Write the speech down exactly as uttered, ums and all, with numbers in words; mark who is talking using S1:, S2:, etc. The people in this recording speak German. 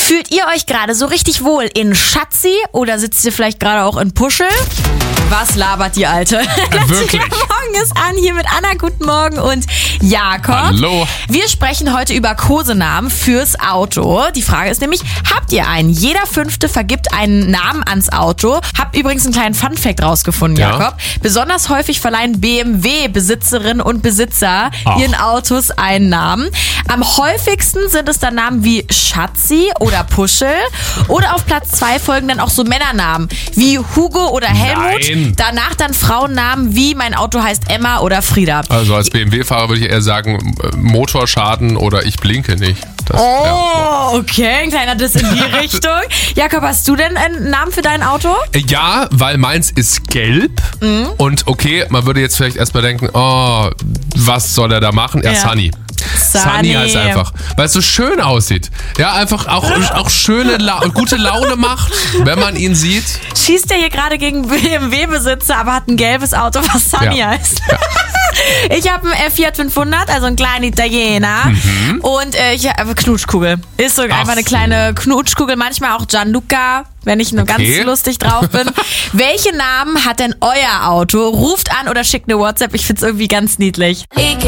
S1: Fühlt ihr euch gerade so richtig wohl in Schatzi oder sitzt ihr vielleicht gerade auch in Puschel? Was labert die Alte?
S2: Äh, wirklich?
S1: Morgen ist an hier mit Anna. Guten Morgen und Jakob.
S2: Hallo.
S1: Wir sprechen heute über Kosenamen fürs Auto. Die Frage ist nämlich, habt ihr einen? Jeder Fünfte vergibt einen Namen ans Auto. Hab übrigens einen kleinen Funfact rausgefunden,
S2: Ja.
S1: Jakob. Besonders häufig verleihen B M W-Besitzerinnen und Besitzer
S2: Ach.
S1: ihren Autos einen Namen. Am häufigsten sind es dann Namen wie Schatzi oder Puschel. Oder auf Platz zwei folgen dann auch so Männernamen wie Hugo oder Helmut.
S2: Nein.
S1: Danach dann Frauennamen wie mein Auto heißt Emma oder Frieda.
S2: Also als B M W-Fahrer würde ich eher sagen, äh, Motorschaden oder ich blinke nicht. Das,
S1: Oh,
S2: ja.
S1: okay, ein kleiner Diss in die Richtung. Jakob, hast du denn einen Namen für dein Auto?
S2: Ja, weil meins ist gelb
S1: Mhm.
S2: und okay, man würde jetzt vielleicht erstmal denken, oh, was soll er da machen? Ja,
S1: Ja.
S2: Sunny. Sunny heißt einfach, weil es so schön aussieht. Ja, einfach auch, auch schöne, La gute Laune macht, wenn man ihn sieht.
S1: Schießt er hier gerade gegen B M W-Besitzer, aber hat ein gelbes Auto, was Sunny
S2: Ja.
S1: heißt. Ich habe einen Fiat fünfhundert, also einen kleinen Italiener. Und äh, ich habe Knutschkugel. Ist so einfach eine
S2: so.
S1: kleine Knutschkugel, manchmal auch Gianluca, wenn ich nur
S2: Okay.
S1: ganz lustig drauf bin. Welche Namen hat denn euer Auto? Ruft an oder schickt eine WhatsApp. Ich find's irgendwie ganz niedlich.